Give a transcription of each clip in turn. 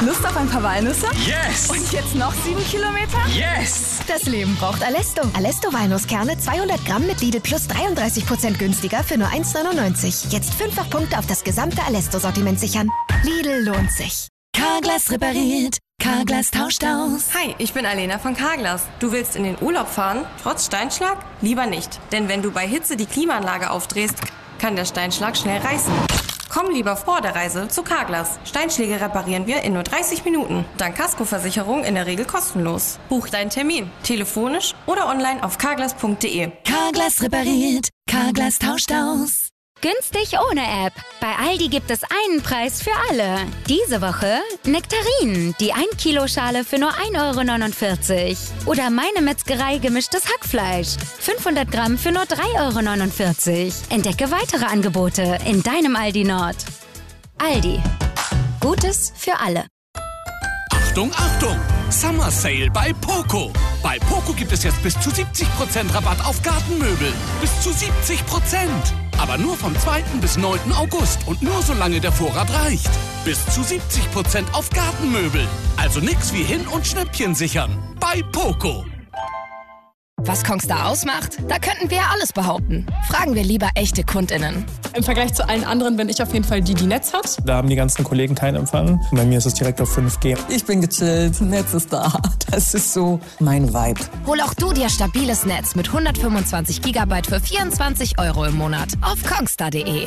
Lust auf ein paar Walnüsse? Yes! Und jetzt noch 7 Kilometer? Yes! Das Leben braucht Alesto. Alesto Walnusskerne 200 Gramm mit Lidl Plus 33% günstiger für nur 1,99. Jetzt 5-fach Punkte auf das gesamte Alesto-Sortiment sichern. Lidl lohnt sich. Carglass repariert. Carglass tauscht aus. Hi, ich bin Alena von Carglass. Du willst in den Urlaub fahren, trotz Steinschlag? Lieber nicht. Denn wenn du bei Hitze die Klimaanlage aufdrehst, kann der Steinschlag schnell reißen. Komm lieber vor der Reise zu Carglass. Steinschläge reparieren wir in nur 30 Minuten. Dank Kaskoversicherung in der Regel kostenlos. Buch deinen Termin. Telefonisch oder online auf carglass.de. Carglass repariert. Carglass tauscht aus. Günstig ohne App. Bei Aldi gibt es einen Preis für alle. Diese Woche Nektarinen, die 1 Kilo Schale für nur 1,49 €. Oder Meine Metzgerei gemischtes Hackfleisch, 500 Gramm für nur 3,49 €. Entdecke weitere Angebote in deinem Aldi Nord. Aldi. Gutes für alle. Achtung, Achtung! Summer Sale bei Poco. Bei Poco gibt es jetzt bis zu 70% Rabatt auf Gartenmöbel. Bis zu 70%. Aber nur vom 2. bis 9. August und nur solange der Vorrat reicht. Bis zu 70% auf Gartenmöbel. Also nix wie hin- und Schnäppchen sichern. Bei Poco. Was Kongstar ausmacht? Da könnten wir ja alles behaupten. Fragen wir lieber echte KundInnen. Im Vergleich zu allen anderen bin ich auf jeden Fall die Netz hat. Da haben die ganzen Kollegen keinen Empfang. Bei mir ist es direkt auf 5G. Ich bin gechillt, Netz ist da. Das ist so mein Vibe. Hol auch du dir stabiles Netz mit 125 GB für 24 € im Monat auf kongstar.de.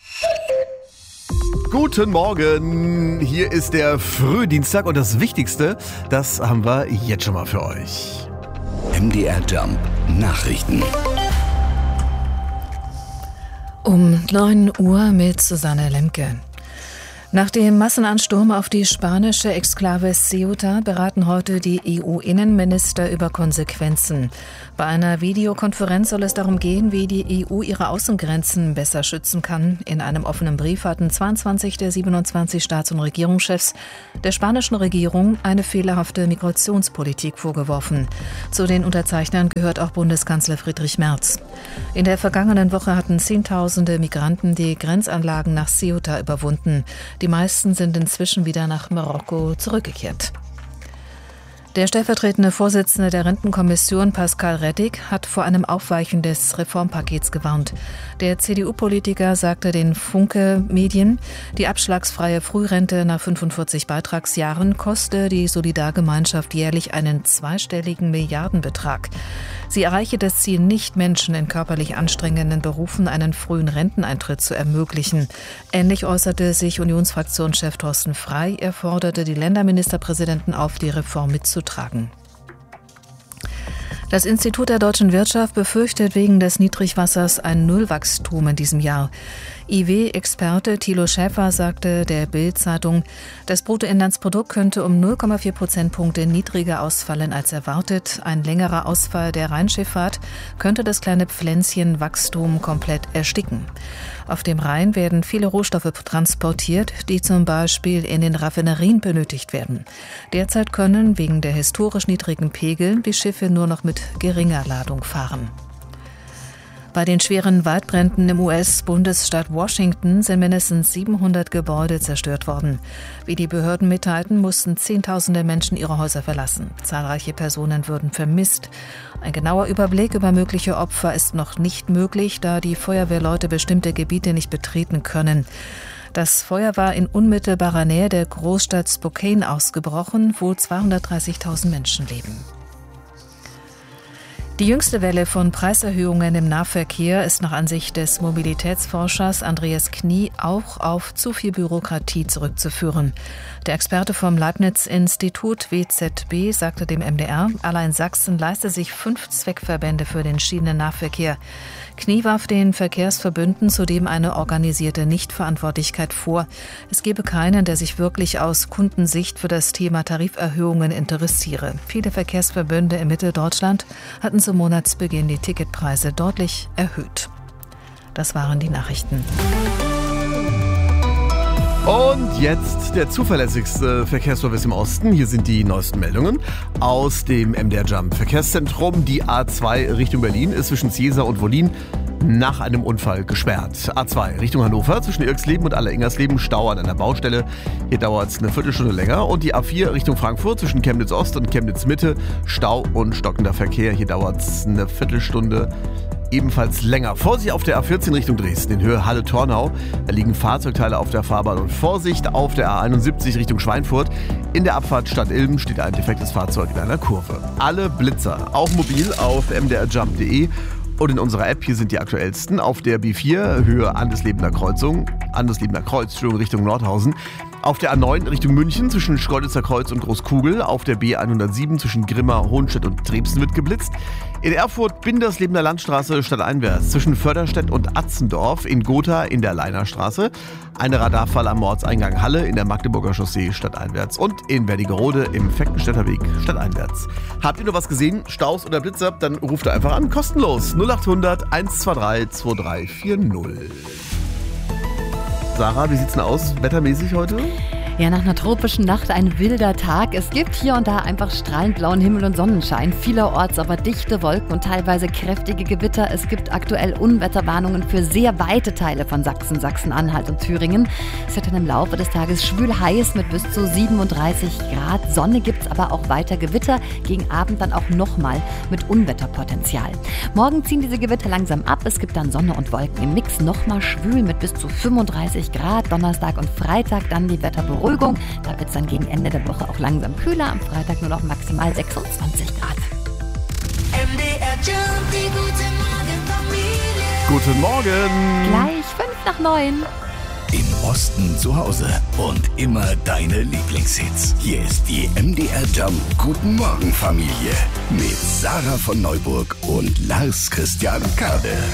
Guten Morgen, hier ist der Frühdienstag und das Wichtigste, das haben wir jetzt schon mal für euch. MDR Jump Nachrichten. Um 9 Uhr mit Susanne Lemke. Nach dem Massenansturm auf die spanische Exklave Ceuta beraten heute die EU-Innenminister über Konsequenzen. Bei einer Videokonferenz soll es darum gehen, wie die EU ihre Außengrenzen besser schützen kann. In einem offenen Brief hatten 22 der 27 Staats- und Regierungschefs der spanischen Regierung eine fehlerhafte Migrationspolitik vorgeworfen. Zu den Unterzeichnern gehört auch Bundeskanzler Friedrich Merz. In der vergangenen Woche hatten Zehntausende Migranten die Grenzanlagen nach Ceuta überwunden. Die meisten sind inzwischen wieder nach Marokko zurückgekehrt. Der stellvertretende Vorsitzende der Rentenkommission, Pascal Rettig, hat vor einem Aufweichen des Reformpakets gewarnt. Der CDU-Politiker sagte den Funke-Medien, die abschlagsfreie Frührente nach 45 Beitragsjahren koste die Solidargemeinschaft jährlich einen zweistelligen Milliardenbetrag. Sie erreiche das Ziel nicht, Menschen in körperlich anstrengenden Berufen einen frühen Renteneintritt zu ermöglichen. Ähnlich äußerte sich Unionsfraktionschef Thorsten Frey. Er forderte die Länderministerpräsidenten auf, die Reform mitzutragen. Das Institut der deutschen Wirtschaft befürchtet wegen des Niedrigwassers ein Nullwachstum in diesem Jahr. IW-Experte Thilo Schäfer sagte der Bild-Zeitung, das Bruttoinlandsprodukt könnte um 0,4 Prozentpunkte niedriger ausfallen als erwartet. Ein längerer Ausfall der Rheinschifffahrt könnte das kleine Pflänzchen Wachstum komplett ersticken. Auf dem Rhein werden viele Rohstoffe transportiert, die zum Beispiel in den Raffinerien benötigt werden. Derzeit können wegen der historisch niedrigen Pegel die Schiffe nur noch mit geringer Ladung fahren. Bei den schweren Waldbränden im US-Bundesstaat Washington sind mindestens 700 Gebäude zerstört worden. Wie die Behörden mitteilten, mussten Zehntausende Menschen ihre Häuser verlassen. Zahlreiche Personen würden vermisst. Ein genauer Überblick über mögliche Opfer ist noch nicht möglich, da die Feuerwehrleute bestimmte Gebiete nicht betreten können. Das Feuer war in unmittelbarer Nähe der Großstadt Spokane ausgebrochen, wo 230.000 Menschen leben. Die jüngste Welle von Preiserhöhungen im Nahverkehr ist nach Ansicht des Mobilitätsforschers Andreas Knie auch auf zu viel Bürokratie zurückzuführen. Der Experte vom Leibniz-Institut WZB sagte dem MDR, allein Sachsen leiste sich 5 Zweckverbände für den Schienennahverkehr. Knie warf den Verkehrsverbünden zudem eine organisierte Nichtverantwortlichkeit vor. Es gebe keinen, der sich wirklich aus Kundensicht für das Thema Tariferhöhungen interessiere. Viele Verkehrsverbünde in Mitteldeutschland hatten zum Monatsbeginn die Ticketpreise deutlich erhöht. Das waren die Nachrichten. Und jetzt der zuverlässigste Verkehrsservice im Osten. Hier sind die neuesten Meldungen aus dem MDR Jump Verkehrszentrum. Die A2 Richtung Berlin ist zwischen Ziesa und Wollin nach einem Unfall gesperrt. A2 Richtung Hannover zwischen Irksleben und Aller-Ingersleben Stau an einer Baustelle. Hier dauert es eine Viertelstunde länger. Und die A4 Richtung Frankfurt zwischen Chemnitz Ost und Chemnitz Mitte Stau und stockender Verkehr. Hier dauert es eine Viertelstunde ebenfalls länger. Vorsicht auf der A14 Richtung Dresden in Höhe Halle-Tornau. Da liegen Fahrzeugteile auf der Fahrbahn und Vorsicht auf der A71 Richtung Schweinfurt. In der Abfahrt Stadt Ilm steht ein defektes Fahrzeug in einer Kurve. Alle Blitzer, auch mobil auf mdrjump.de und in unserer App. Hier sind die aktuellsten. Auf der B4 Höhe Andersliebener Kreuz Richtung Nordhausen. Auf der A9 Richtung München zwischen Schkeuditzer Kreuz und Großkugel. Auf der B107 zwischen Grimma, Hohenstedt und Trebsen wird geblitzt. In Erfurt Binderslebner Landstraße stadteinwärts zwischen Förderstedt und Atzendorf. In Gotha in der Leinerstraße. Eine Radarfall am Ortseingang Halle in der Magdeburger Chaussee stadteinwärts. Und in Wernigerode im Feckenstädter Weg stadteinwärts. Habt ihr noch was gesehen? Staus oder Blitzer? Dann ruft einfach an. Kostenlos. 0800 123 2340. Sarah, wie sieht's denn aus, wettermäßig heute? Ja, nach einer tropischen Nacht ein wilder Tag. Es gibt hier und da einfach strahlend blauen Himmel und Sonnenschein. Vielerorts aber dichte Wolken und teilweise kräftige Gewitter. Es gibt aktuell Unwetterwarnungen für sehr weite Teile von Sachsen, Sachsen-Anhalt und Thüringen. Es wird dann im Laufe des Tages schwül heiß mit bis zu 37 Grad. Sonne gibt's aber auch weiter Gewitter. Gegen Abend dann auch nochmal mit Unwetterpotenzial. Morgen ziehen diese Gewitter langsam ab. Es gibt dann Sonne und Wolken im Mix. Nochmal schwül mit bis zu 35 Grad. Donnerstag und Freitag dann die Wetterberuhigung. Da wird es dann gegen Ende der Woche auch langsam kühler. Am Freitag nur noch maximal 26 Grad. MDR Jump, die gute Morgenfamilie. Guten Morgen. Gleich 5:09. Im Osten zu Hause und immer deine Lieblingshits. Hier ist die MDR Jump Guten Morgen Familie mit Sarah von Neuburg und Lars Christian Kade.